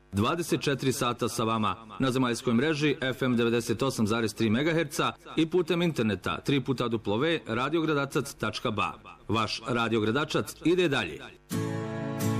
24 sata sa vama na zemaljskoj mreži FM 98,3 MHz i putem interneta www.radiogradacac.ba. Vaš Radio Gradačac ide dalje.